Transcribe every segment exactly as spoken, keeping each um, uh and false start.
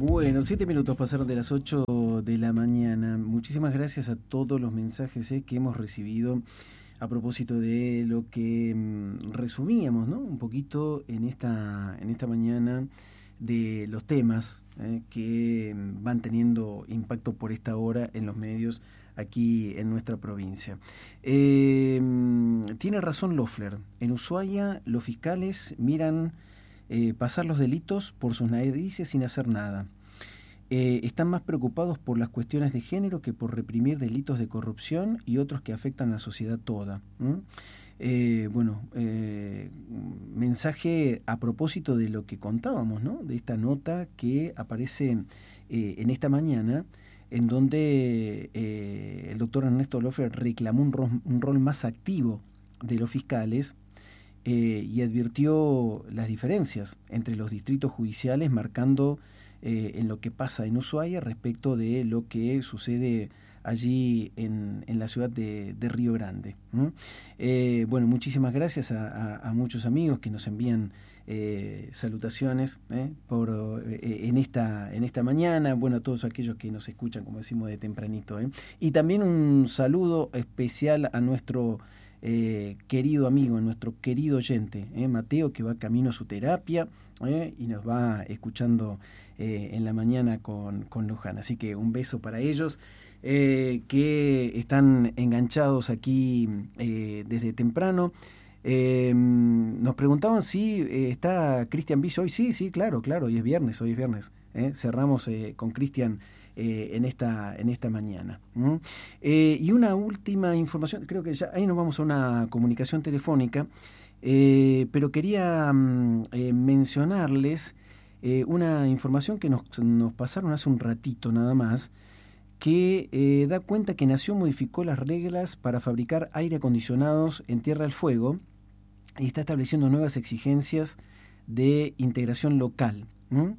Bueno, siete minutos pasaron de las ocho de la mañana. Muchísimas gracias a todos los mensajes eh, que hemos recibido a propósito de lo que mm, resumíamos, ¿no? Un poquito en esta, en esta mañana de los temas eh, que van teniendo impacto por esta hora en los medios aquí en nuestra provincia. Eh, tiene razón Loeffler. En Ushuaia los fiscales miran eh, pasar los delitos por sus narices sin hacer nada. Eh, están más preocupados por las cuestiones de género que por reprimir delitos de corrupción y otros que afectan a la sociedad toda. ¿Mm? Eh, bueno, eh, mensaje a propósito de lo que contábamos, ¿no? De esta nota que aparece eh, en esta mañana, en donde eh, el doctor Ernesto Loeffler reclamó un rol, un rol más activo de los fiscales eh, y advirtió las diferencias entre los distritos judiciales, marcando eh, en lo que pasa en Ushuaia respecto de lo que sucede allí en, en la ciudad de, de Río Grande. ¿Mm? Eh, bueno, muchísimas gracias a, a, a muchos amigos que nos envían eh, salutaciones eh, por eh, en esta en esta mañana, bueno, a todos aquellos que nos escuchan, como decimos, de tempranito. ¿eh? Y también un saludo especial a nuestro eh, querido amigo, a nuestro querido oyente, ¿eh? Mateo, que va camino a su terapia ¿eh? y nos va escuchando eh, en la mañana con, con Luján. Así que un beso para ellos. Eh, que están enganchados aquí eh, desde temprano. Eh, nos preguntaban si eh, está Cristian Biso hoy. Sí, sí, claro, claro, hoy es viernes, hoy es viernes. ¿eh? Cerramos eh, con Cristian eh, en esta en esta mañana. ¿Mm? Eh, y una última información, creo que ya ahí nos vamos a una comunicación telefónica, eh, pero quería mm, eh, mencionarles eh, una información que nos, nos pasaron hace un ratito nada más, que eh, da cuenta que Nación modificó las reglas para fabricar aire acondicionados en Tierra del Fuego y está estableciendo nuevas exigencias de integración local. ¿Mm?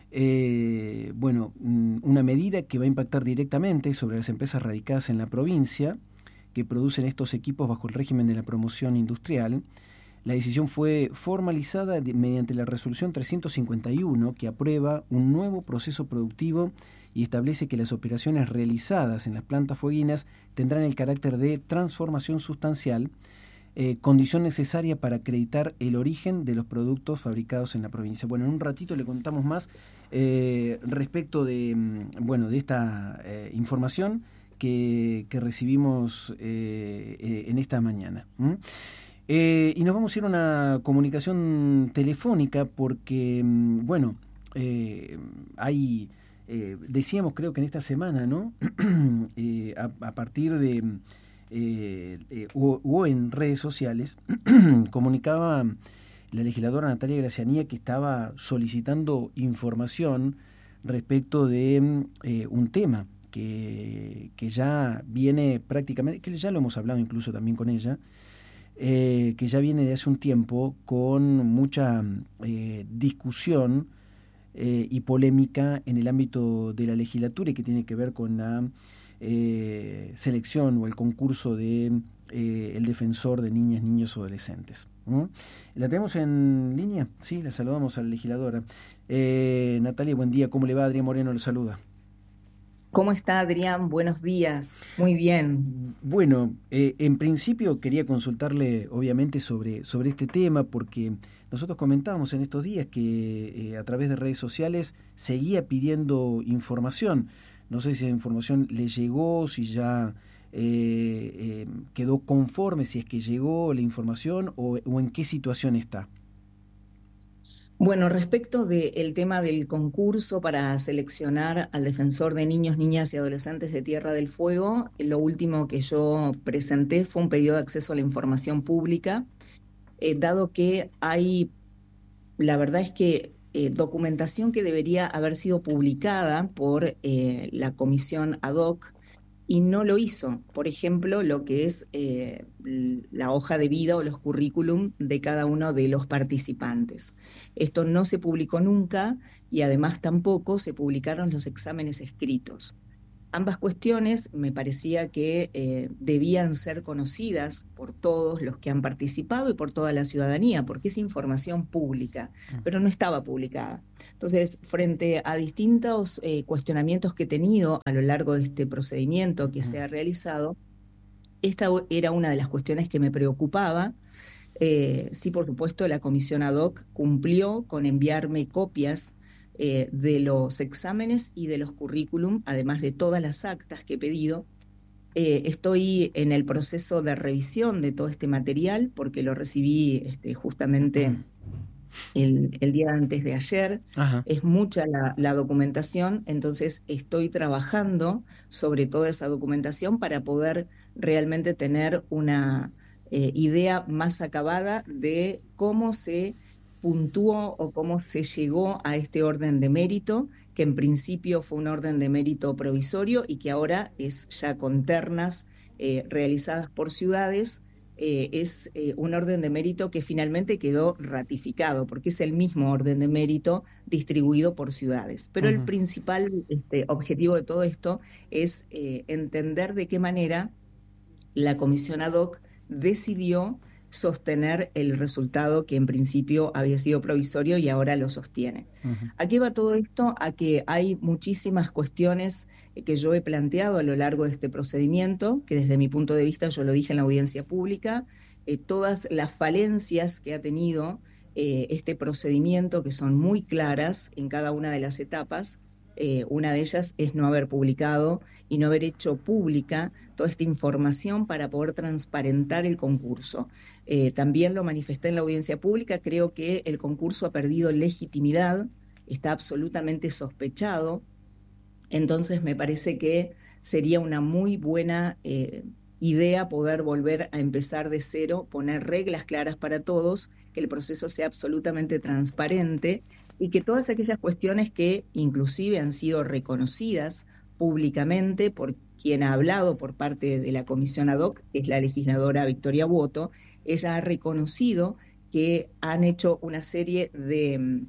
Eh, bueno, una medida que va a impactar directamente sobre las empresas radicadas en la provincia que producen estos equipos bajo el régimen de la promoción industrial. La decisión fue formalizada de, mediante la resolución trescientos cincuenta y uno, que aprueba un nuevo proceso productivo y establece que las operaciones realizadas en las plantas fueguinas tendrán el carácter de transformación sustancial, eh, condición necesaria para acreditar el origen de los productos fabricados en la provincia. Bueno, en un ratito le contamos más eh, respecto de, bueno, de esta eh, información que, que recibimos eh, eh, en esta mañana. ¿Mm? Eh, y nos vamos a ir a una comunicación telefónica porque, bueno, eh, hay... Eh, decíamos, creo que en esta semana, ¿no? eh, a, a partir de, eh, eh, o, o en redes sociales, comunicaba la legisladora Natalia Gracianía que estaba solicitando información respecto de eh, un tema que, que ya viene prácticamente, que ya lo hemos hablado incluso también con ella, eh, que ya viene de hace un tiempo con mucha eh, discusión Eh, y polémica en el ámbito de la legislatura y que tiene que ver con la eh, selección o el concurso de eh, el defensor de niñas, niños o adolescentes. ¿Mm? ¿La tenemos en línea? Sí, la saludamos a la legisladora. Eh, Natalia, buen día. ¿Cómo le va? Adrián Moreno le saluda. ¿Cómo está, Adrián? Buenos días. Muy bien. Bueno, eh, en principio quería consultarle obviamente sobre, sobre este tema porque nosotros comentábamos en estos días que eh, a través de redes sociales seguía pidiendo información. No sé si esa información le llegó, si ya eh, eh, quedó conforme, si es que llegó la información o, o en qué situación está. Bueno, respecto del tema del concurso para seleccionar al defensor de niños, niñas y adolescentes de Tierra del Fuego, lo último que yo presenté fue un pedido de acceso a la información pública, eh, dado que hay, la verdad es que eh, documentación que debería haber sido publicada por eh, la comisión ad hoc y no lo hizo. Por ejemplo, lo que es eh, la hoja de vida o los currículum de cada uno de los participantes. Esto no se publicó nunca y además tampoco se publicaron los exámenes escritos. Ambas cuestiones me parecía que eh, debían ser conocidas por todos los que han participado y por toda la ciudadanía, porque es información pública, pero no estaba publicada. Entonces, frente a distintos eh, cuestionamientos que he tenido a lo largo de este procedimiento que se ha realizado, esta era una de las cuestiones que me preocupaba. Eh, sí, por supuesto, la comisión ad hoc cumplió con enviarme copias eh, de los exámenes y de los currículum, además de todas las actas que he pedido. Eh, estoy en el proceso de revisión de todo este material porque lo recibí este, justamente el, el día antes de ayer. Ajá. Es mucha la, la documentación, entonces estoy trabajando sobre toda esa documentación para poder realmente tener una eh, idea más acabada de cómo se puntuó o cómo se llegó a este orden de mérito, que en principio fue un orden de mérito provisorio y que ahora es ya con ternas eh, realizadas por ciudades. Eh, es eh, un orden de mérito que finalmente quedó ratificado, porque es el mismo orden de mérito distribuido por ciudades. Pero uh-huh. el principal este, objetivo de todo esto es eh, entender de qué manera la comisión ad hoc decidió sostener el resultado que en principio había sido provisorio y ahora lo sostiene. Uh-huh. ¿A qué va todo esto? A que hay muchísimas cuestiones que yo he planteado a lo largo de este procedimiento, que desde mi punto de vista, yo lo dije en la audiencia pública, eh, todas las falencias que ha tenido eh, este procedimiento, que son muy claras en cada una de las etapas. Eh, una de ellas es no haber publicado y no haber hecho pública toda esta información para poder transparentar el concurso. Eh, también lo manifesté en la audiencia pública, creo que el concurso ha perdido legitimidad, está absolutamente sospechado, entonces me parece que sería una muy buena eh, idea poder volver a empezar de cero, poner reglas claras para todos, que el proceso sea absolutamente transparente y que todas aquellas cuestiones que inclusive han sido reconocidas públicamente por quien ha hablado por parte de la comisión ad hoc, que es la legisladora Victoria Buoto, ella ha reconocido que han hecho una serie de,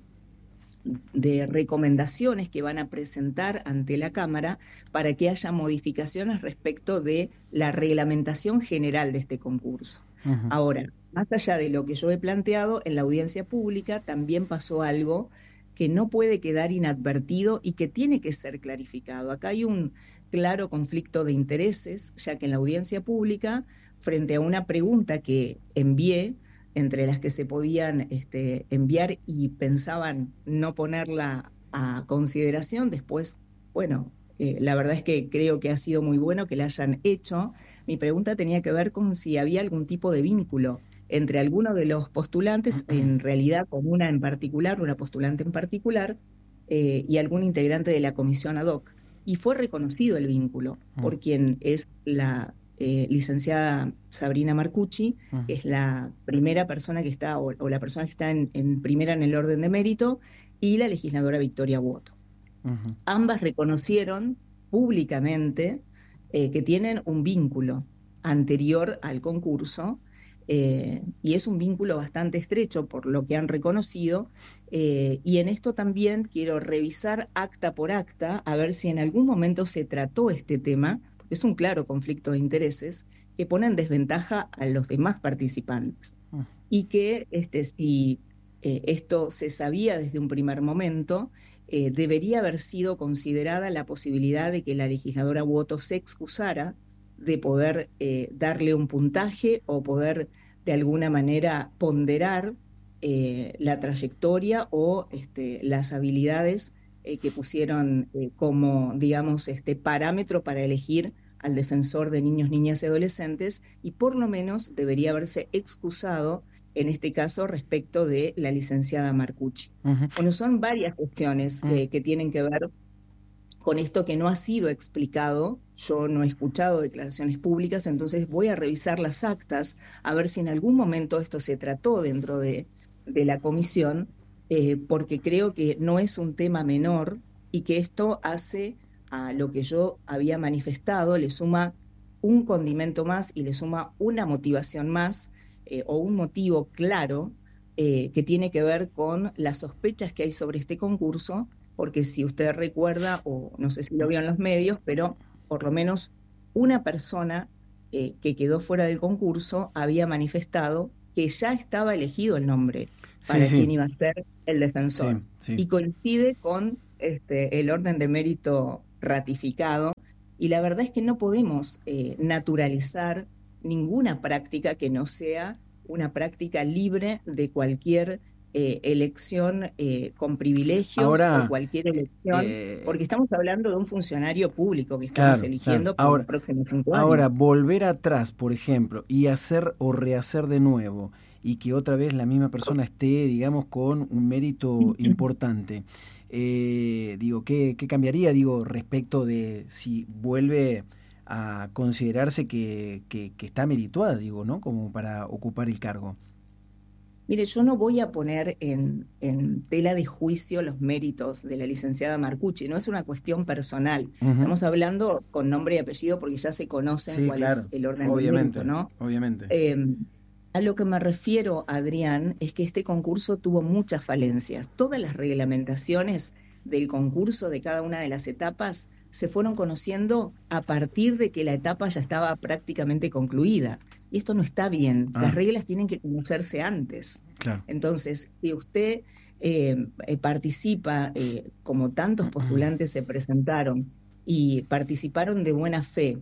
de recomendaciones que van a presentar ante la Cámara para que haya modificaciones respecto de la reglamentación general de este concurso. Uh-huh. Ahora, más allá de lo que yo he planteado, en la audiencia pública también pasó algo que no puede quedar inadvertido y que tiene que ser clarificado. Acá hay un claro conflicto de intereses, ya que en la audiencia pública, frente a una pregunta que envié, entre las que se podían este, enviar y pensaban no ponerla a consideración, después, bueno, eh, la verdad es que creo que ha sido muy bueno que la hayan hecho. Mi pregunta tenía que ver con si había algún tipo de vínculo entre alguno de los postulantes, en realidad con una en particular, una postulante en particular, eh, y algún integrante de la comisión ad hoc. Y fue reconocido el vínculo por quien es la eh, licenciada Sabrina Marcucci, que es la primera persona que está, o, o la persona que está en, en primera en el orden de mérito, y la legisladora Victoria Buoto. Uh-huh. Ambas reconocieron públicamente eh, que tienen un vínculo anterior al concurso, Eh, y es un vínculo bastante estrecho por lo que han reconocido, eh, y en esto también quiero revisar acta por acta a ver si en algún momento se trató este tema, porque es un claro conflicto de intereses que pone en desventaja a los demás participantes, uh. y que este, si eh, esto se sabía desde un primer momento, eh, debería haber sido considerada la posibilidad de que la legisladora Buoto se excusara de poder eh, darle un puntaje o poder de alguna manera ponderar eh, la trayectoria o este, las habilidades eh, que pusieron eh, como, digamos, este parámetro para elegir al defensor de niños, niñas y adolescentes, y por lo menos debería haberse excusado en este caso respecto de la licenciada Marcucci. Uh-huh. Bueno, son varias cuestiones uh-huh. eh, que tienen que ver con esto que no ha sido explicado. Yo no he escuchado declaraciones públicas, entonces voy a revisar las actas a ver si en algún momento esto se trató dentro de, de la comisión, eh, porque creo que no es un tema menor y que esto hace a lo que yo había manifestado, le suma un condimento más y le suma una motivación más eh, o un motivo claro eh, que tiene que ver con las sospechas que hay sobre este concurso, porque si usted recuerda, o no sé si lo vio en los medios, pero por lo menos una persona eh, que quedó fuera del concurso había manifestado que ya estaba elegido el nombre para Sí, quién sí, iba a ser el defensor. sí, Y sí. coincide con este, el orden de mérito ratificado. Y la verdad es que no podemos eh, naturalizar ninguna práctica que no sea una práctica libre de cualquier eh, elección eh, con privilegios o Ahora, cualquier eh, elección, eh, porque estamos hablando de un funcionario público que estamos claro, claro. eligiendo por los Ahora, próximos cinco ahora, años. volver atrás, por ejemplo, y hacer o rehacer de nuevo, y que otra vez la misma persona esté, digamos, con un mérito importante. Eh, digo, ¿qué, ¿qué cambiaría, digo, respecto de si vuelve a considerarse que, que, que está merituada, digo, ¿no? Como para ocupar el cargo. Mire, yo no voy a poner en, en tela de juicio los méritos de la licenciada Marcucci, no es una cuestión personal. Ujú. Estamos hablando con nombre y apellido porque ya se conocen Sí, cuál es claro, el orden de mérito, obviamente, ¿no? obviamente. Eh, a lo que me refiero, Adrián, es que este concurso tuvo muchas falencias. Todas las reglamentaciones del concurso de cada una de las etapas se fueron conociendo a partir de que la etapa ya estaba prácticamente concluida. Y esto no está bien. Las Ah, reglas tienen que conocerse antes. claro. Entonces, si usted eh, eh, participa, eh, como tantos postulantes se presentaron y participaron de buena fe,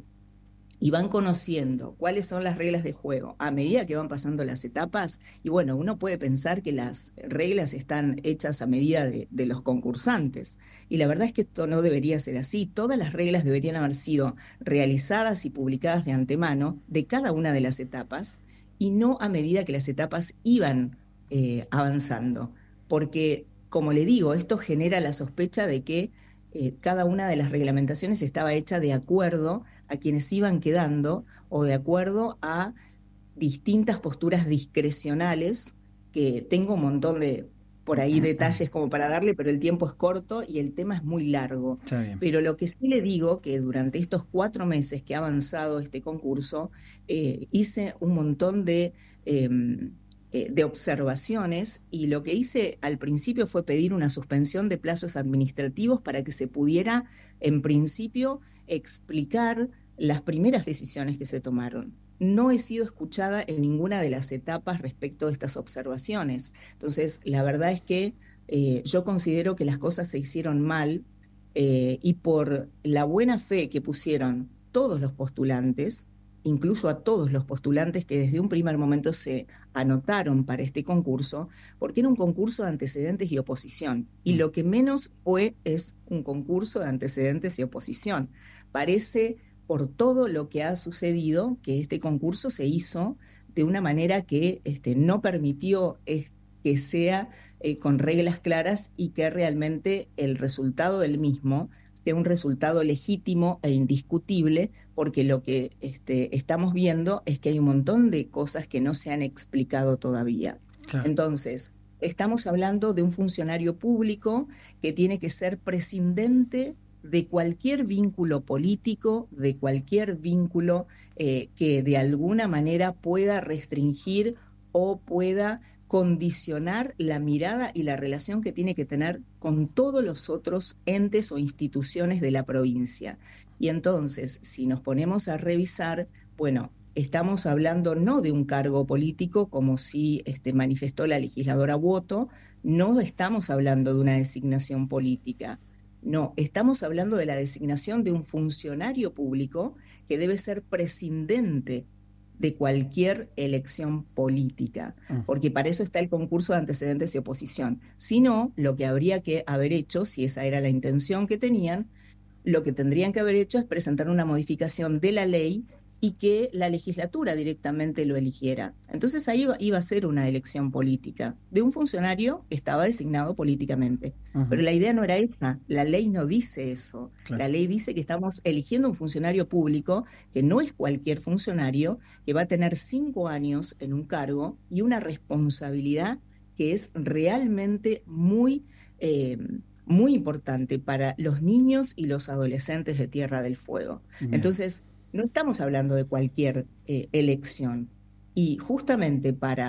y van conociendo cuáles son las reglas de juego a medida que van pasando las etapas, y bueno, uno puede pensar que las reglas están hechas a medida de, de los concursantes, y la verdad es que esto no debería ser así. Todas las reglas deberían haber sido realizadas y publicadas de antemano de cada una de las etapas, y no a medida que las etapas iban eh, avanzando, porque, como le digo, esto genera la sospecha de que eh, cada una de las reglamentaciones estaba hecha de acuerdo a quienes iban quedando o de acuerdo a distintas posturas discrecionales, que tengo un montón de, por ahí, detalles como para darle, pero el tiempo es corto y el tema es muy largo. Está bien. Pero lo que sí le digo, que durante estos cuatro meses que ha avanzado este concurso, eh, hice un montón de... Eh, eh, de observaciones, y lo que hice al principio fue pedir una suspensión de plazos administrativos para que se pudiera, en principio, explicar las primeras decisiones que se tomaron. No he sido escuchada en ninguna de las etapas respecto de estas observaciones. Entonces, la verdad es que eh, yo considero que las cosas se hicieron mal, eh, y por la buena fe que pusieron todos los postulantes, incluso a todos los postulantes que desde un primer momento se anotaron para este concurso, porque era un concurso de antecedentes y oposición, y lo que menos fue es un concurso de antecedentes y oposición. Parece, por todo lo que ha sucedido, que este concurso se hizo de una manera que este, no permitió es, que sea eh, con reglas claras, y que realmente el resultado del mismo sea un resultado legítimo e indiscutible, porque lo que este, estamos viendo es que hay un montón de cosas que no se han explicado todavía. Claro. Entonces, estamos hablando de un funcionario público que tiene que ser prescindente de cualquier vínculo político, de cualquier vínculo eh, que de alguna manera pueda restringir o pueda condicionar la mirada y la relación que tiene que tener con todos los otros entes o instituciones de la provincia. Y entonces, si nos ponemos a revisar, bueno, estamos hablando no de un cargo político, como sí este, manifestó la legisladora Boto, no estamos hablando de una designación política. No, estamos hablando de la designación de un funcionario público que debe ser prescindente de cualquier elección política, porque para eso está el concurso de antecedentes y oposición. Si no, lo que habría que haber hecho, si esa era la intención que tenían, lo que tendrían que haber hecho es presentar una modificación de la ley y que la legislatura directamente lo eligiera. Entonces ahí iba, iba a ser una elección política de un funcionario que estaba designado políticamente. Uh-huh. Pero la idea no era esa, la ley no dice eso. Claro. La ley dice que estamos eligiendo un funcionario público que no es cualquier funcionario, que va a tener cinco años en un cargo y una responsabilidad que es realmente muy... Eh, muy importante para los niños y los adolescentes de Tierra del Fuego. Bien. Entonces, no estamos hablando de cualquier eh, elección. Y justamente para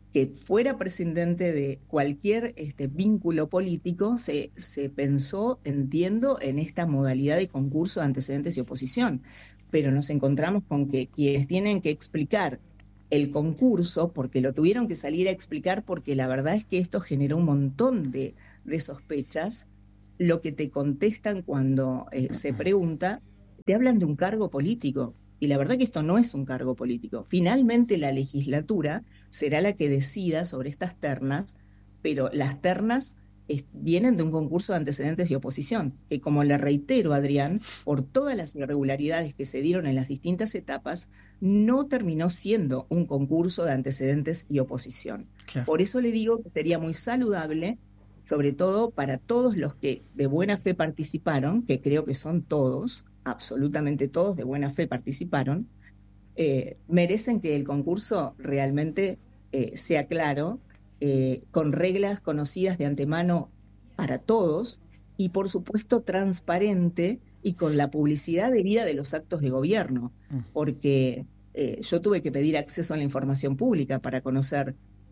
que fuera presidente de cualquier este, vínculo político, se, se pensó, entiendo, en esta modalidad de concurso de antecedentes y oposición. Pero nos encontramos con que quienes tienen que explicar el concurso, porque lo tuvieron que salir a explicar, porque la verdad es que esto generó un montón de, de sospechas, lo que te contestan cuando eh, se pregunta, te hablan de un cargo político. Y la verdad que esto no es un cargo político. Finalmente la legislatura será la que decida sobre estas ternas, pero las ternas es, vienen de un concurso de antecedentes y oposición, que como le reitero, Adrián, por todas las irregularidades que se dieron en las distintas etapas, no terminó siendo un concurso de antecedentes y oposición. Claro. Por eso le digo que sería muy saludable, sobre todo para todos los que de buena fe participaron, que creo que son todos, absolutamente todos de buena fe participaron, eh, merecen que el concurso realmente eh, sea claro, eh, con reglas conocidas de antemano para todos y por supuesto transparente y con la publicidad debida de los actos de gobierno, porque eh, yo tuve que pedir acceso a la información pública para conocer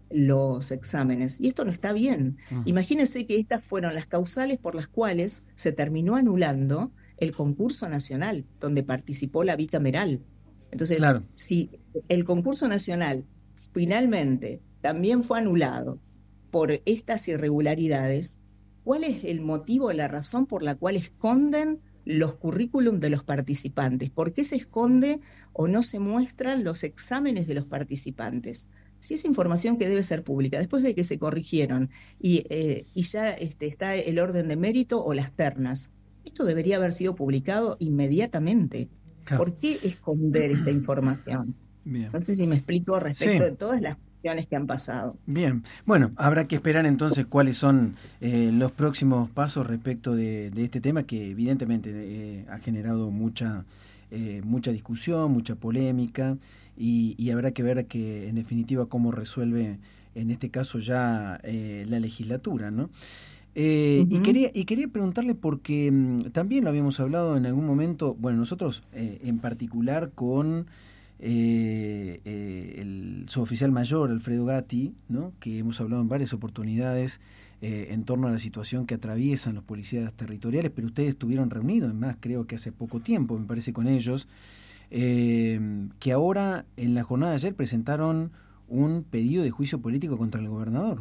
los exámenes, y esto no está bien. Uh-huh. Imagínense que estas fueron las causales por las cuales se terminó anulando el concurso nacional, donde participó la bicameral. Entonces, claro, si el concurso nacional finalmente también fue anulado por estas irregularidades, ¿cuál es el motivo, la razón por la cual esconden los currículum de los participantes? ¿Por qué se esconde o no se muestran los exámenes de los participantes? Si es información que debe ser pública, después de que se corrigieron y, eh, y ya este, está el orden de mérito o las ternas, esto debería haber sido publicado inmediatamente. Claro. ¿Por qué esconder esta información? Bien. No sé si me explico respecto sí. de todas las cuestiones que han pasado. Bien, bueno, habrá que esperar entonces cuáles son eh, los próximos pasos respecto de, de este tema que evidentemente eh, ha generado mucha, eh, mucha discusión, mucha polémica. Y, y habrá que ver que en definitiva cómo resuelve en este caso ya eh, la legislatura, ¿no? Eh, uh-huh. y quería y quería preguntarle porque mmm, también lo habíamos hablado en algún momento, bueno, nosotros eh, en particular con eh, eh, el suboficial mayor Alfredo Gatti, ¿no? Que hemos hablado en varias oportunidades eh, en torno a la situación que atraviesan los policías territoriales, pero ustedes estuvieron reunidos, además creo que hace poco tiempo, me parece, con ellos. Eh, que ahora en la jornada de ayer presentaron un pedido de juicio político contra el gobernador.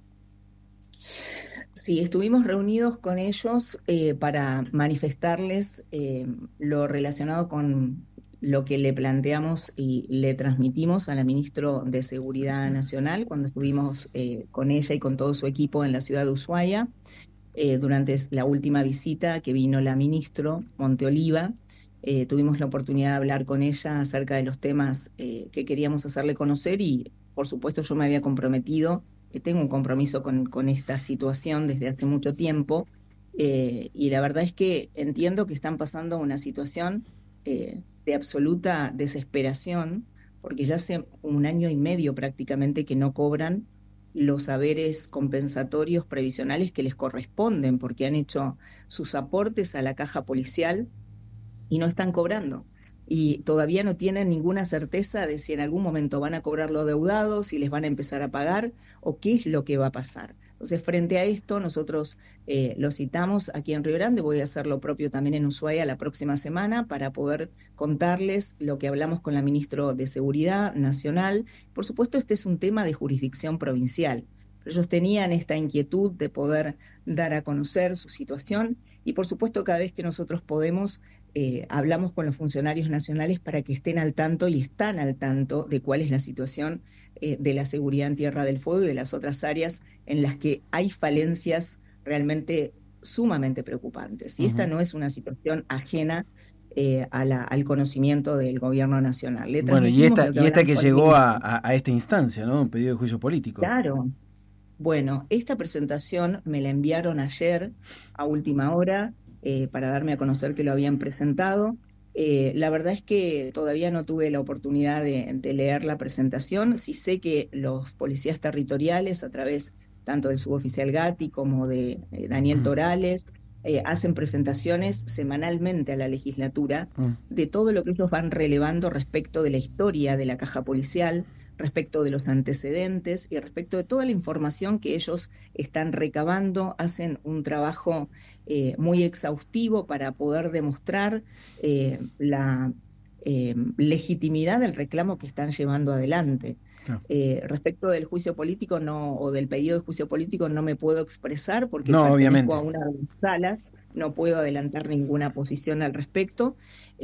Sí, estuvimos reunidos con ellos eh, para manifestarles eh, lo relacionado con lo que le planteamos y le transmitimos a la ministra de Seguridad Nacional cuando estuvimos eh, con ella y con todo su equipo en la ciudad de Ushuaia eh, durante la última visita que vino la ministra Monteoliva. Eh, tuvimos la oportunidad de hablar con ella acerca de los temas eh, que queríamos hacerle conocer y, por supuesto, yo me había comprometido, eh, tengo un compromiso con, con esta situación desde hace mucho tiempo eh, y la verdad es que entiendo que están pasando una situación eh, de absoluta desesperación porque ya hace un año y medio prácticamente que no cobran los haberes compensatorios previsionales que les corresponden porque han hecho sus aportes a la caja policial y no están cobrando. Y todavía no tienen ninguna certeza de si en algún momento van a cobrar lo deudado, si les van a empezar a pagar o qué es lo que va a pasar. Entonces, frente a esto, nosotros eh, lo citamos aquí en Río Grande, voy a hacer lo propio también en Ushuaia la próxima semana para poder contarles lo que hablamos con la ministra de Seguridad Nacional. Por supuesto, este es un tema de jurisdicción provincial. Pero ellos tenían esta inquietud de poder dar a conocer su situación y, por supuesto, cada vez que nosotros podemos, eh, hablamos con los funcionarios nacionales para que estén al tanto y están al tanto de cuál es la situación eh, de la seguridad en Tierra del Fuego y de las otras áreas en las que hay falencias realmente sumamente preocupantes. Y uh-huh. esta no es una situación ajena eh, a la, al conocimiento del gobierno nacional. Le bueno, y esta, y esta que llegó a, a, a esta instancia, ¿no? Un pedido de juicio político. Claro. Bueno, esta presentación me la enviaron ayer a última hora eh, para darme a conocer que lo habían presentado. Eh, la verdad es que todavía no tuve la oportunidad de, de leer la presentación. Sí sé que los policías territoriales, a través tanto del suboficial Gatti como de eh, Daniel Torales, eh, hacen presentaciones semanalmente a la legislatura de todo lo que ellos van relevando respecto de la historia de la caja policial, respecto de los antecedentes y respecto de toda la información que ellos están recabando. Hacen un trabajo eh, muy exhaustivo para poder demostrar eh, la eh, legitimidad del reclamo que están llevando adelante. Claro. Eh, respecto del juicio político no, o del pedido de juicio político no me puedo expresar porque No, pertenezco obviamente. a una de las salas, no puedo adelantar ninguna posición al respecto.